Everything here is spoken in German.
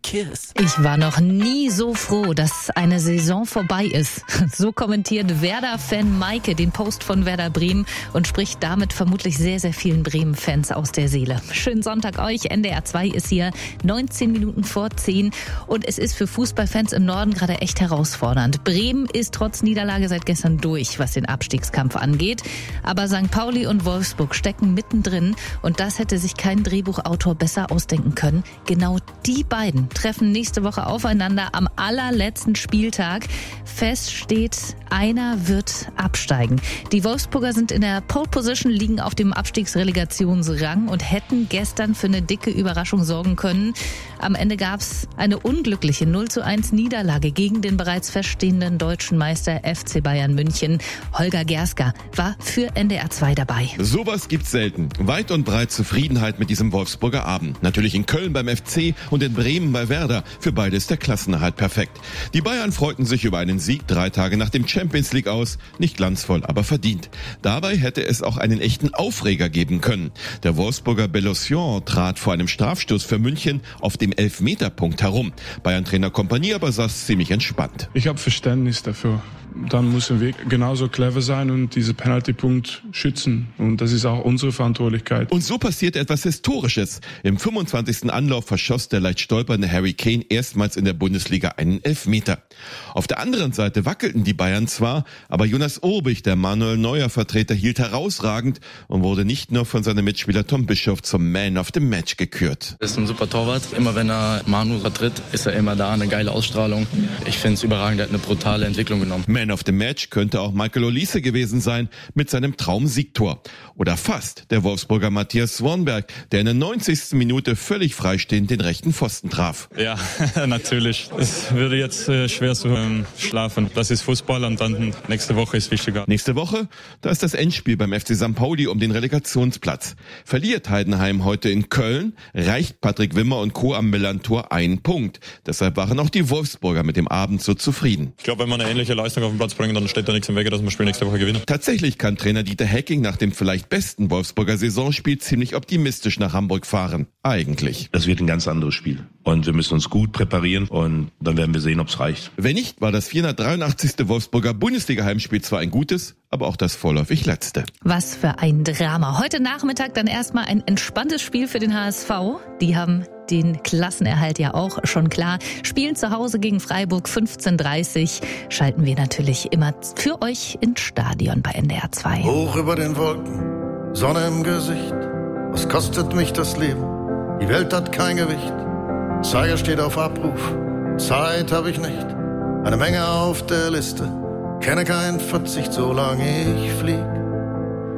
kiss. Ich war noch nie so froh, dass eine Saison vorbei ist. So kommentiert Werder-Fan Maike den Post von Werder Bremen und spricht damit vermutlich sehr, sehr vielen Bremen-Fans aus der Seele. Schönen Sonntag euch. NDR 2 ist hier 19 Minuten vor 10 und es ist für Fußballfans im Norden gerade echt herausfordernd. Bremen ist trotz Niederlage seit gestern durch, was den Abstiegskampf angeht. Aber St. Pauli und Wolfsburg stecken mittendrin und das hätte sich kein Drehbuchautor besser ausdenken können. Genau die beiden treffen nächste Woche aufeinander am allerletzten Spieltag. Fest steht, einer wird absteigen. Die Wolfsburger sind in der Pole Position, liegen auf dem Abstiegsrelegationsrang und hätten gestern für eine dicke Überraschung sorgen können. Am Ende gab es eine unglückliche 0:1 Niederlage gegen den bereits feststehenden deutschen Meister FC Bayern München. Holger Gerska war für NDR 2 dabei. Sowas gibt's selten. Weit und breit Zufriedenheit mit diesem Wolfsburger Abend. Natürlich in Köln beim FC und in Bremen bei Werder. Für beide ist der Klassenerhalt perfekt. Die Bayern freuten sich über einen Sieg 3 Tage nach dem Champions League aus. Nicht glanzvoll, aber verdient. Dabei hätte es auch einen echten Aufreger geben können. Der Wolfsburger Bellosion trat vor einem Strafstoß für München auf dem Elfmeterpunkt herum. Bayern-Trainer Kompanie aber saß ziemlich entspannt. Ich habe Verständnis dafür. Dann müssen wir genauso clever sein und diese Penalty-Punkt schützen. Und das ist auch unsere Verantwortlichkeit. Und so passiert etwas Historisches. Im 25. Anlauf verschoss der leicht stolpernde Harry Kane erstmals in der Bundesliga einen Elfmeter. Auf der anderen Seite wackelten die Bayern zwar, aber Jonas Obig, der Manuel Neuer-Vertreter, hielt herausragend und wurde nicht nur von seinem Mitspieler Tom Bischoff zum Man of the Match gekürt. Er ist ein super Torwart. Immer wenn er Manu vertritt, ist er immer da, eine geile Ausstrahlung. Ich finde es überragend, er hat eine brutale Entwicklung genommen. Man of the Match könnte auch Michael Olise gewesen sein mit seinem Traum-Siegtor. Oder fast der Wolfsburger Matthias Swanberg, der in der 90. Minute völlig freistehend den rechten Pfosten traf. Ja, natürlich. Es würde jetzt schwer zu schlafen. Das ist Fußball und dann nächste Woche ist wichtiger. Nächste Woche, da ist das Endspiel beim FC St. Pauli um den Relegationsplatz. Verliert Heidenheim heute in Köln, reicht Patrick Wimmer und Co. am Millantor einen Punkt. Deshalb waren auch die Wolfsburger mit dem Abend so zufrieden. Ich glaube, wenn wir eine ähnliche Leistung auf den Platz bringen, dann steht da nichts im Wege, dass wir das Spiel nächste Woche gewinnen. Tatsächlich kann Trainer Dieter Hecking nach dem vielleicht besten Wolfsburger Saisonspiel ziemlich optimistisch nach Hamburg fahren. Eigentlich. Das wird ein ganz anderes Spiel. Und wir müssen uns gut präparieren und dann werden wir sehen, ob es reicht. Wenn nicht, war das 483. Wolfsburger Bundesliga-Heimspiel zwar ein gutes, aber auch das vorläufig letzte. Was für ein Drama. Heute Nachmittag dann erstmal ein entspanntes Spiel für den HSV. Die haben den Klassenerhalt ja auch schon klar. Spielen zu Hause gegen Freiburg 15:30. Schalten wir natürlich immer für euch ins Stadion bei NDR 2. Hoch über den Wolken, Sonne im Gesicht. Was kostet mich das Leben? Die Welt hat kein Gewicht. Zeiger steht auf Abruf. Zeit habe ich nicht. Eine Menge auf der Liste. Kenne keinen Verzicht, solange ich flieg.